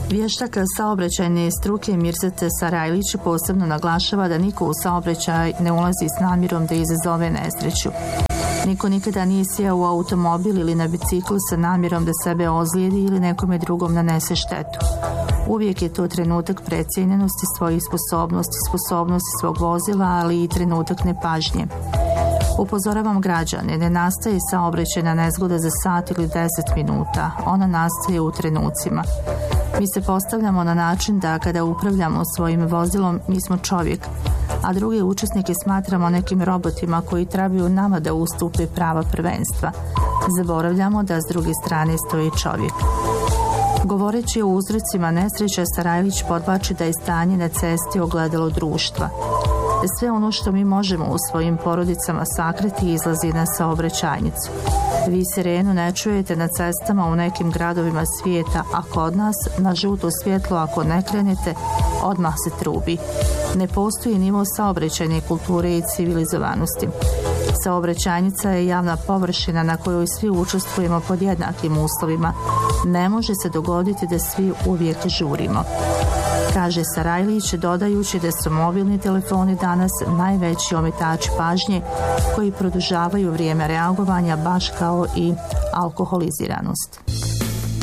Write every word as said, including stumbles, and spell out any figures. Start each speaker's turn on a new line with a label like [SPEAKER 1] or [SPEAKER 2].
[SPEAKER 1] Vještak saobraćajne struke Mirsad Sarajlić posebno naglašava da niko u saobraćaj ne ulazi s namjerom da izazove nesreću. Niko nikada nije sjeo u automobil ili na biciklu sa namjerom da sebe ozlijedi ili nekome drugom nanese štetu. Uvijek je to trenutak precijenjenosti svojih sposobnosti, sposobnosti svog vozila, ali i trenutak nepažnje. Upozoravam građane, ne nastaje saobraćajna nezgoda za sat ili deset minuta, ona nastaje u trenucima. Mi se postavljamo na način da kada upravljamo svojim vozilom, mi smo čovjek, a druge učesnike smatramo nekim robotima koji trebaju nama da ustupe prava prvenstva. Zaboravljamo da s druge strane stoji čovjek. Govoreći o uzrocima nesreća, Sarajlić podvlači da je stanje na cesti ogledalo društva. Sve ono što mi možemo u svojim porodicama sakriti izlazi na saobraćajnicu. Vi sirenu ne čujete na cestama u nekim gradovima svijeta, a kod nas na žuto svjetlo ako ne krenete, odmah se trubi. Ne postoji nivo saobraćajne kulture i civilizovanosti. Saobraćajnica je javna površina na kojoj svi učestvujemo pod jednakim uslovima. Ne može se dogoditi da svi uvijek žurimo. Kaže Sarajlić, dodajući da su mobilni telefoni danas najveći ometači pažnje koji produžavaju vrijeme reagovanja baš kao i alkoholiziranost.